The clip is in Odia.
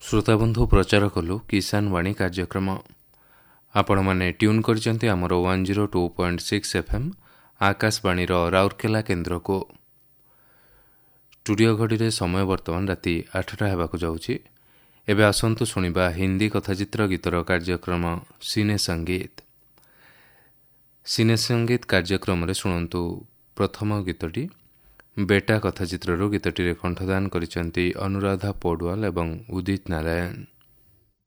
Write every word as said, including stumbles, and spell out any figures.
ଶ୍ରୋତାବନ୍ଧୁ ପ୍ରଚାର କଲୁ କିଷାନ ବାଣୀ କାର୍ଯ୍ୟକ୍ରମ। ଆପଣମାନେ ଟ୍ୟୁନ୍ କରିଛନ୍ତି ଆମର one zero two point six F M ଆକାଶବାଣୀର ରାଉରକେଲା କେନ୍ଦ୍ରକୁ। ଷ୍ଟୁଡ଼ିଓ ଘଡ଼ିରେ ସମୟ ବର୍ତ୍ତମାନ ରାତି ଆଠଟା ହେବାକୁ ଯାଉଛି। ଏବେ ଆସନ୍ତୁ ଶୁଣିବା ହିନ୍ଦୀ କଥାଚିତ୍ର ଗୀତର କାର୍ଯ୍ୟକ୍ରମ ସିନେ ସଙ୍ଗୀତ। ସିନେ ସଙ୍ଗୀତ କାର୍ଯ୍ୟକ୍ରମରେ ଶୁଣନ୍ତୁ ପ୍ରଥମ ଗୀତଟି ବେଟା କଥାଚିତ୍ରରୁ। ଗୀତଟିରେ କଣ୍ଠଦାନ କରିଛନ୍ତି ଅନୁରାଧା ପୌଡୱାଲ ଏବଂ ଉଦିତ ନାରାୟଣ।